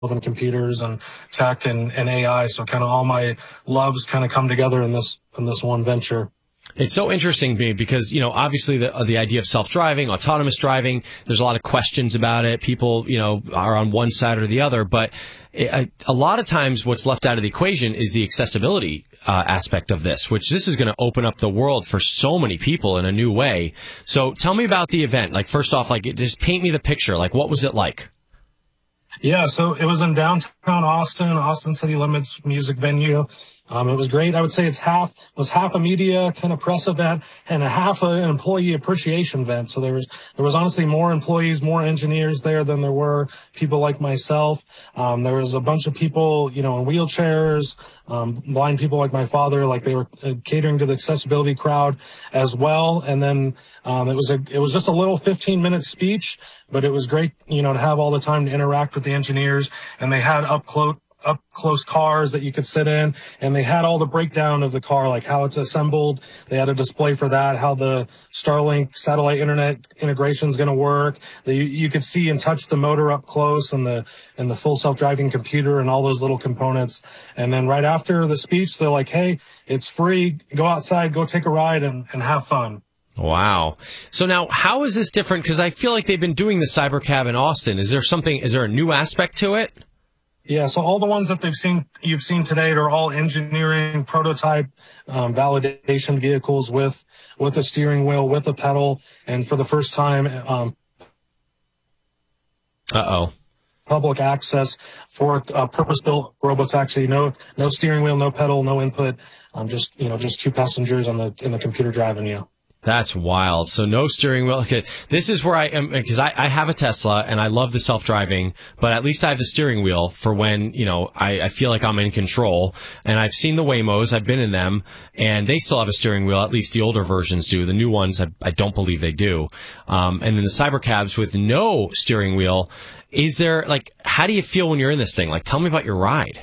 in computers and tech and AI. So kind of all my loves kind of come together in this one venture. It's so interesting to me because, obviously the idea of self-driving, autonomous driving, there's a lot of questions about it. People, are on one side or the other. But a lot of times what's left out of the equation is the accessibility aspect of this is going to open up the world for so many people in a new way. So tell me about the event. Like, first off, just paint me the picture. Like, what was it like? Yeah, so it was in downtown Austin City Limits music venue. It was great. I would say it was half a media kind of press event and a half an employee appreciation event. So there was honestly more employees, more engineers there than there were people like myself. There was a bunch of people, in wheelchairs, blind people like my father, like they were catering to the accessibility crowd as well. And then, it was just a little 15-minute speech, but it was great, to have all the time to interact with the engineers, and they had up close cars that you could sit in, and they had all the breakdown of the car, like how it's assembled. They had a display for that, how the Starlink satellite internet integration is going to work. You could see and touch the motor up close and the full self-driving computer and all those little components. And then right after the speech, they're like, hey, it's free. Go outside, go take a ride and have fun. Wow. So now, how is this different? Because I feel like they've been doing the Cybercab in Austin. Is there a new aspect to it? Yeah, so all the ones that you've seen today are all engineering prototype validation vehicles with a steering wheel, with a pedal, and for the first time, public access for a purpose-built robotaxi. No steering wheel, no pedal, no input. Just two passengers in the computer driving you. That's wild. So no steering wheel. Okay. This is where I am, because I have a Tesla and I love the self-driving, but at least I have the steering wheel for when, I feel like I'm in control. And I've seen the Waymos. I've been in them, and they still have a steering wheel. At least the older versions do. The new ones, I don't believe they do. And then the Cybercabs with no steering wheel. Is there, how do you feel when you're in this thing? Tell me about your ride.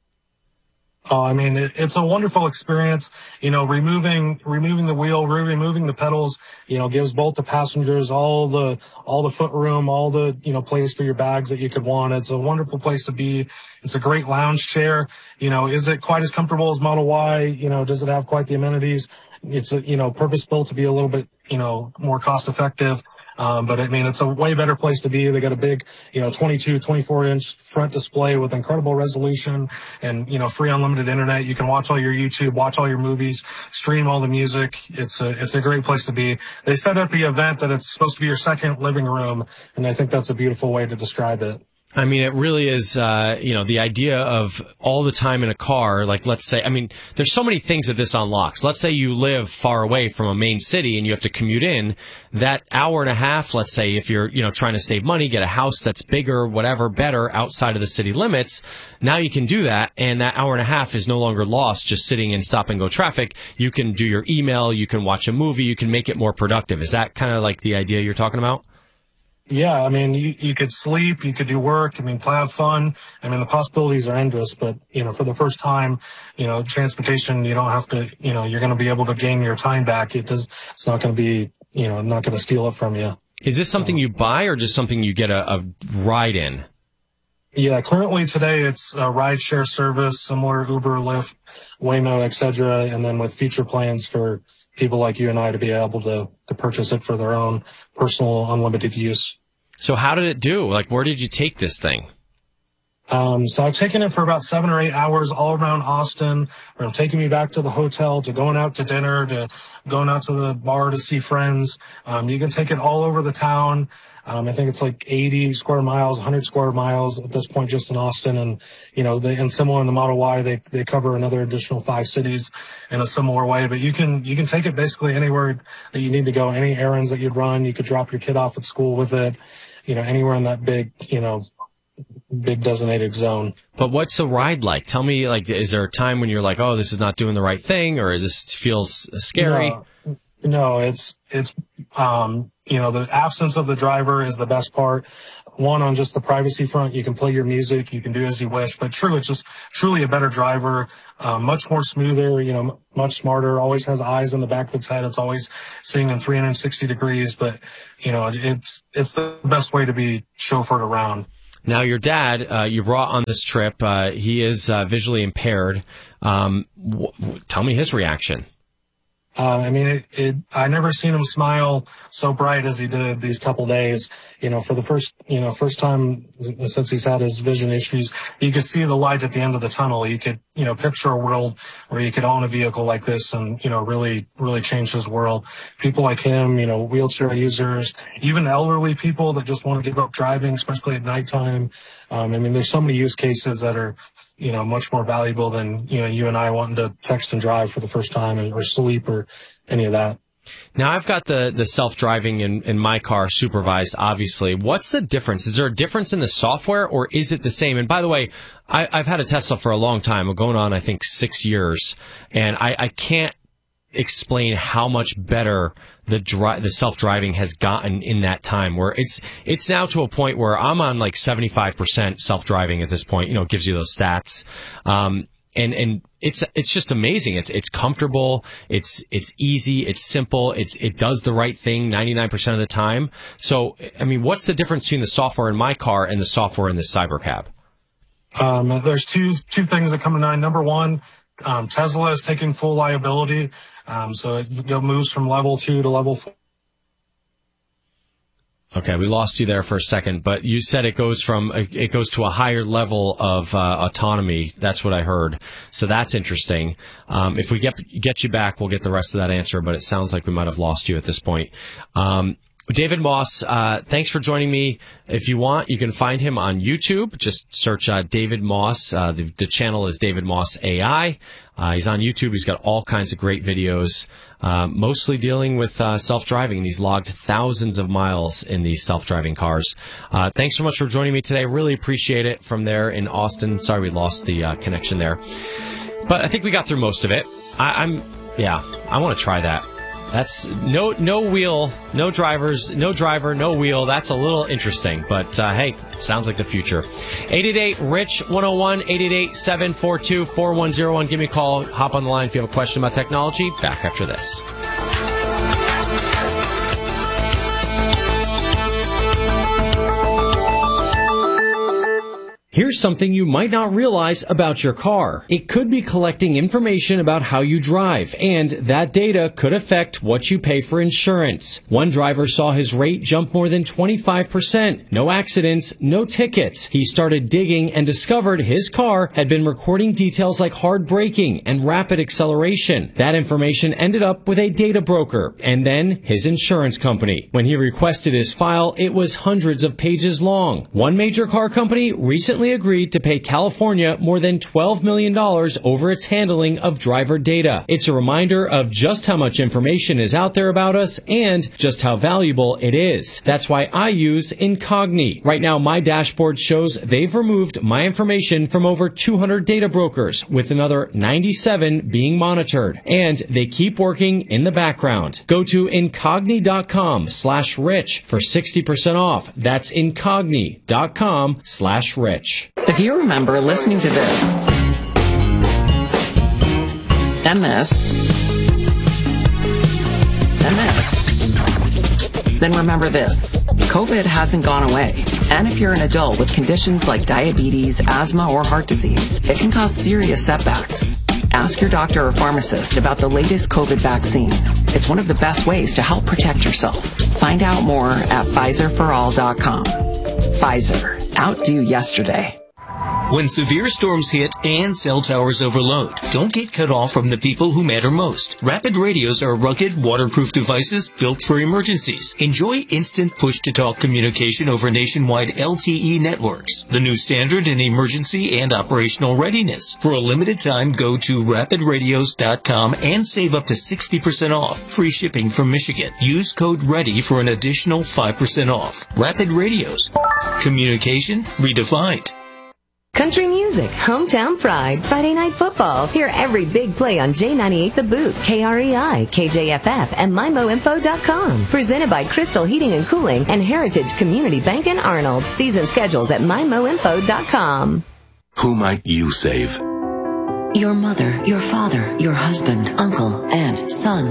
Oh, I mean, it's a wonderful experience. Removing the wheel, removing the pedals, gives both the passengers all the foot room, all the, place for your bags that you could want. It's a wonderful place to be. It's a great lounge chair. Is it quite as comfortable as Model Y? Does it have quite the amenities? It's purpose built to be a little bit, more cost effective. But I mean, it's a way better place to be. They got a big, 22, 24-inch front display with incredible resolution and, free unlimited internet. You can watch all your YouTube, watch all your movies, stream all the music. It's a great place to be. They said at the event that it's supposed to be your second living room, and I think that's a beautiful way to describe it. I mean, it really is, the idea of all the time in a car, let's say, there's so many things that this unlocks. Let's say you live far away from a main city and you have to commute in. That hour and a half, let's say, if you're, trying to save money, get a house that's bigger, whatever, better outside of the city limits, now you can do that. And that hour and a half is no longer lost just sitting in stop and go traffic. You can do your email, you can watch a movie, you can make it more productive. Is that kind of like the idea you're talking about? Yeah, I mean, you could sleep, you could do work, have fun. I mean, the possibilities are endless, but, for the first time, transportation, you don't have to, you're going to be able to gain your time back. It's not going to be, not going to steal it from you. Is this something you buy or just something you get a ride in? Yeah, currently today it's a ride share service, similar Uber, Lyft, Waymo, etc. And then with future plans for people like you and I to be able to purchase it for their own personal unlimited use. So how did it do? Where did you take this thing? So I've taken it for about 7 or 8 hours all around Austin, from taking me back to the hotel, to going out to dinner, to going out to the bar to see friends. You can take it all over the town. I think it's 80 square miles, 100 square miles at this point just in Austin. And, and similar in the Model Y, they cover another additional 5 cities in a similar way. But you can take it basically anywhere that you need to go, any errands that you'd run. You could drop your kid off at school with it, anywhere in that big designated zone. But what's the ride like? Tell me, is there a time when you're like, oh, this is not doing the right thing, or this feels scary? No, it's the absence of the driver is the best part. One, on just the privacy front, you can play your music, you can do as you wish, but it's just truly a better driver, much more smoother, much smarter, always has eyes in the back of its head. It's always seeing in 360 degrees, but, it's the best way to be chauffeured around. Now, your dad, you brought on this trip, he is visually impaired. Tell me his reaction. I mean, I never seen him smile so bright as he did these couple days. For the first time since he's had his vision issues, you could see the light at the end of the tunnel. You could, picture a world where you could own a vehicle like this and, really, really change his world. People like him, wheelchair users, even elderly people that just want to give up driving, especially at nighttime. I mean, there's so many use cases that are, much more valuable than, you and I wanting to text and drive for the first time or sleep or any of that. Now, I've got the self-driving in my car supervised, obviously. What's the difference? Is there a difference in the software, or is it the same? And by the way, I've had a Tesla for a long time. I'm going on, I think, 6 years. And I can't explain how much better the self-driving has gotten in that time, where it's now to a point where I'm on like 75% self-driving at this point. It gives you those stats. And it's just amazing. It's comfortable. It's easy. It's simple. It does the right thing 99% of the time. So, I mean, what's the difference between the software in my car and the software in the Cybercab? There's two things that come to mind. Number one, Tesla is taking full liability. So it moves from level 2 to level 4. Okay, we lost you there for a second, but you said it goes to a higher level of autonomy. That's what I heard. So that's interesting. If we get you back, we'll get the rest of that answer, but it sounds like we might have lost you at this point. David Moss, thanks for joining me. If you want, you can find him on YouTube. Just search David Moss. The channel is David Moss AI. He's on YouTube. He's got all kinds of great videos, mostly dealing with self-driving. He's logged thousands of miles in these self-driving cars. Thanks so much for joining me today. Really appreciate it from there in Austin. Sorry we lost the connection there. But I think we got through most of it. I want to try that. That's no wheel, no drivers, no driver, no wheel. That's a little interesting, but hey, sounds like the future. 888-RICH-101, 888-742-4101. Give me a call. Hop on the line if you have a question about technology. Back after this. Here's something you might not realize about your car. It could be collecting information about how you drive, and that data could affect what you pay for insurance. One driver saw his rate jump more than 25%. No accidents, no tickets. He started digging and discovered his car had been recording details like hard braking and rapid acceleration. That information ended up with a data broker and then his insurance company. When he requested his file, it was hundreds of pages long. One major car company recently agreed to pay California more than $12 million over its handling of driver data. It's a reminder of just how much information is out there about us and just how valuable it is. That's why I use Incogni. Right now, my dashboard shows they've removed my information from over 200 data brokers, with another 97 being monitored. And they keep working in the background. Go to Incogni.com/rich for 60% off. That's Incogni.com/rich. If you remember listening to this, then remember this. COVID hasn't gone away. And if you're an adult with conditions like diabetes, asthma, or heart disease, it can cause serious setbacks. Ask your doctor or pharmacist about the latest COVID vaccine. It's one of the best ways to help protect yourself. Find out more at PfizerForAll.com. Pfizer. Outdo yesterday. When severe storms hit and cell towers overload, don't get cut off from the people who matter most. Rapid radios are rugged, waterproof devices built for emergencies. Enjoy instant push-to-talk communication over nationwide LTE networks, the new standard in emergency and operational readiness. For a limited time, go to rapidradios.com and save up to 60% off. Free shipping from Michigan. Use code READY for an additional 5% off. Rapid Radios. Communication redefined. Country music, hometown pride, Friday Night Football. Hear every big play on J98 The Boot, KREI, KJFF, and MyMoInfo.com. Presented by Crystal Heating and Cooling and Heritage Community Bank in Arnold. Season schedules at MyMoInfo.com. Who might you save? Your mother, your father, your husband, uncle, aunt, son.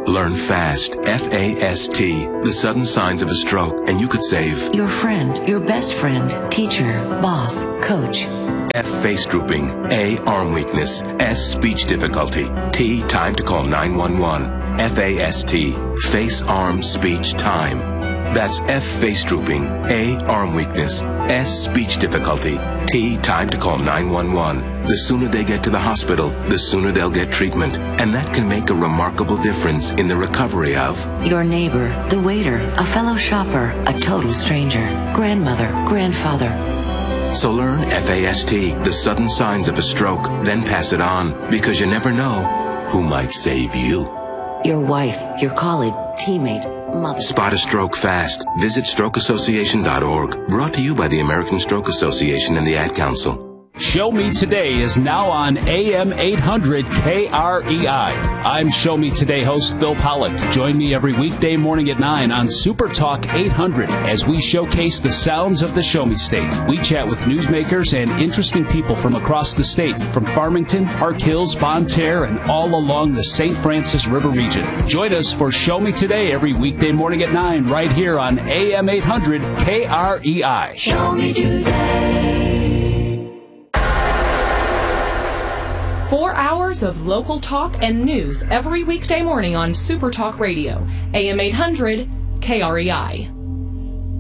Learn FAST, F-A-S-T, the sudden signs of a stroke, and you could save your friend, your best friend, teacher, boss, coach. F, face drooping. A, arm weakness. S, speech difficulty. T, time to call 911. F-A-S-T, face, arm, speech, time. That's F, face drooping. A, arm weakness. S, speech difficulty. T, time to call 911. The sooner they get to the hospital, the sooner they'll get treatment. And that can make a remarkable difference in the recovery of your neighbor, the waiter, a fellow shopper, a total stranger, grandmother, grandfather. So learn FAST, the sudden signs of a stroke, then pass it on, because you never know who might save you. Your wife, your colleague, teammate, mother. Spot a stroke fast. Visit strokeassociation.org. Brought to you by the American Stroke Association and the Ad Council. Show Me Today is now on AM 800 KREI. I'm Show Me Today host Bill Pollock. Join me every weekday morning at 9 on Super Talk 800 as we showcase the sounds of the Show Me State. We chat with newsmakers and interesting people from across the state, from Farmington, Park Hills, Bonne Terre, and all along the St. Francis River region. Join us for Show Me Today every weekday morning at 9 right here on AM 800 KREI. Show Me Today. 4 hours of local talk and news every weekday morning on Super Talk Radio, AM 800 KREI.